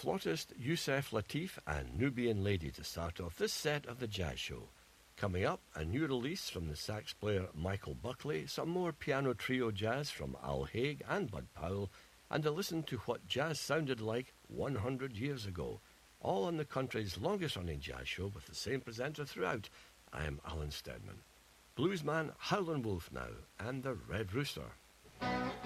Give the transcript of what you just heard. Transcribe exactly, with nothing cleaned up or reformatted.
flautist Yusef Lateef and Nubian Lady to start off this set of the Jazz Show. Coming up, a new release from the sax player Michael Buckley, some more piano trio jazz from Al Haig and Bud Powell, and a listen to what jazz sounded like one hundred years ago. All on the country's longest-running jazz show with the same presenter throughout. I am Alan Steadman. Bluesman Howlin' Wolf now, and the Red Rooster.